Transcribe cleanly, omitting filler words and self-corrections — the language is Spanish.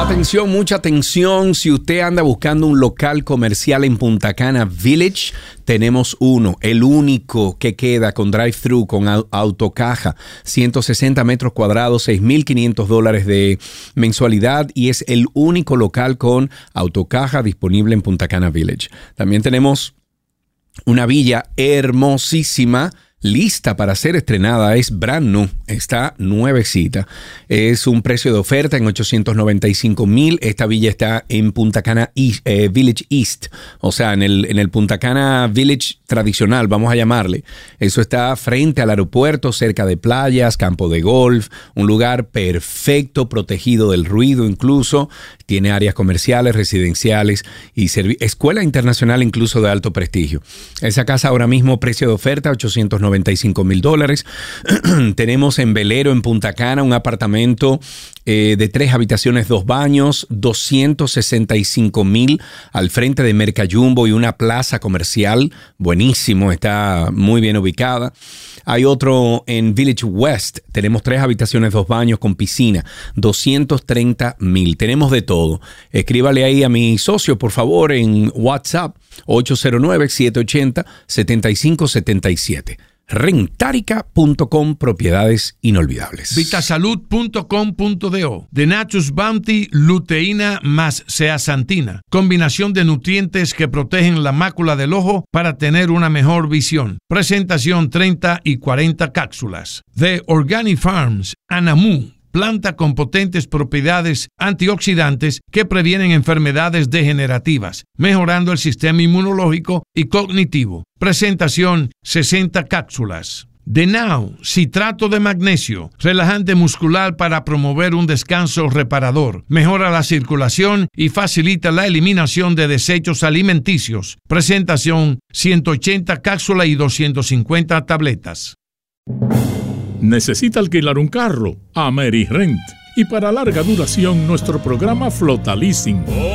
Atención, mucha atención. Si usted anda buscando un local comercial en Punta Cana Village, tenemos uno, el único que queda con drive-thru, con autocaja, 160 metros cuadrados, $6,500 de mensualidad y es el único local con autocaja disponible en Punta Cana Village. También tenemos una villa hermosísima, lista para ser estrenada, es brand new, está nuevecita. Es un precio de oferta en $895,000. Esta villa está en Punta Cana Village East, o sea, en el Punta Cana Village tradicional, vamos a llamarle. Eso está frente al aeropuerto, cerca de playas, campo de golf, un lugar perfecto, protegido del ruido incluso. Tiene áreas comerciales, residenciales y escuela internacional incluso de alto prestigio. Esa casa ahora mismo, precio de oferta, $895,000. Tenemos en Velero, en Punta Cana, un apartamento de 3 habitaciones, 2 baños, $265,000 al frente de Mercajumbo y una plaza comercial. Buenísimo, está muy bien ubicada. Hay otro en Village West. Tenemos 3 habitaciones, 2 baños con piscina, $230,000. Tenemos de todo. Escríbale ahí a mi socio, por favor, en WhatsApp, 809-780-7577. Rentarica.com, propiedades inolvidables. Vitasalud.com.do. The Nature's Bounty, luteína más zeaxantina. Combinación de nutrientes que protegen la mácula del ojo para tener una mejor visión. Presentación 30 y 40 cápsulas. The Organic Farms, Anamu. Planta con potentes propiedades antioxidantes que previenen enfermedades degenerativas, mejorando el sistema inmunológico y cognitivo. Presentación 60 cápsulas. The Now, citrato de magnesio, relajante muscular para promover un descanso reparador, mejora la circulación y facilita la eliminación de desechos alimenticios. Presentación 180 cápsulas y 250 tabletas. ¿Necesita alquilar un carro? AmeriRent. Y para larga duración, nuestro programa Flota Leasing.